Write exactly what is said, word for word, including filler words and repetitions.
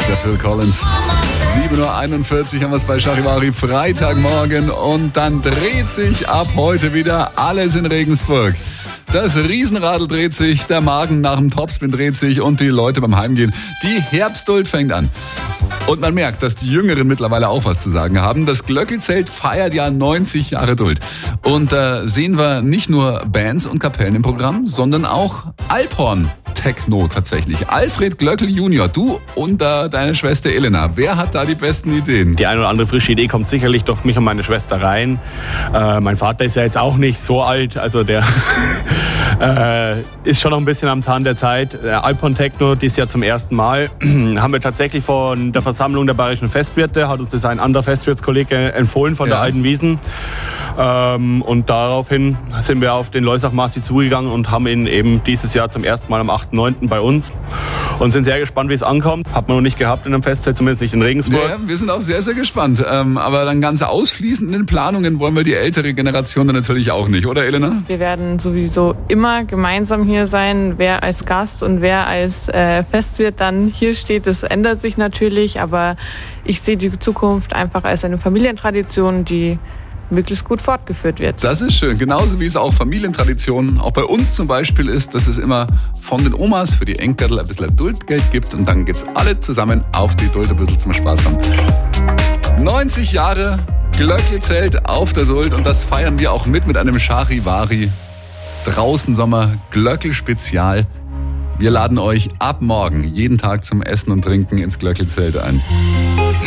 der Phil Collins. sieben Uhr einundvierzig haben wir es bei Charivari, Freitagmorgen. Und dann dreht sich ab heute wieder alles in Regensburg. Das Riesenradl dreht sich, der Magen nach dem Topspin dreht sich und die Leute beim Heimgehen. Die Herbstduld fängt an. Und man merkt, dass die Jüngeren mittlerweile auch was zu sagen haben. Das Glöckelzelt feiert ja neunzig Jahre Duld. Und da sehen wir nicht nur Bands und Kapellen im Programm, sondern auch Alphorn Techno tatsächlich. Alfred Glöckl Junior, du und äh, deine Schwester Elena. Wer hat da die besten Ideen? Die eine oder andere frische Idee kommt sicherlich durch mich und meine Schwester rein. Äh, mein Vater ist ja jetzt auch nicht so alt, also der äh, ist schon noch ein bisschen am Zahn der Zeit. Der Alphorn Techno, dies Jahr zum ersten Mal, haben wir tatsächlich von der Versammlung der Bayerischen Festwirte, hat uns das ein anderer Festwirtskollege empfohlen von ja. der Alten Wiesen. Ähm, und daraufhin sind wir auf den Loisach-Marzi zugegangen und haben ihn eben dieses Jahr zum ersten Mal am achten neunten bei uns und sind sehr gespannt, wie es ankommt. Hat man noch nicht gehabt in einem Festzelt, zumindest nicht in Regensburg. Ja, wir sind auch sehr, sehr gespannt. Ähm, aber dann ganz ausschließend in den Planungen wollen wir die ältere Generation dann natürlich auch nicht, oder Elena? Wir werden sowieso immer gemeinsam hier sein. Wer als Gast und wer als äh, Festwirt dann hier steht, das ändert sich natürlich. Aber ich sehe die Zukunft einfach als eine Familientradition, die möglichst gut fortgeführt wird. Das ist schön. Genauso wie es auch Familientradition auch bei uns zum Beispiel ist, dass es immer von den Omas für die Enkel ein bisschen Duldgeld gibt und dann geht's alle zusammen auf die Duld ein bisschen zum Spaß haben. neunzig Jahre Glöckelzelt auf der Duld und das feiern wir auch mit mit einem Charivari draußen Sommer Glöckel Spezial. Wir laden euch ab morgen jeden Tag zum Essen und Trinken ins Glöckelzelt ein.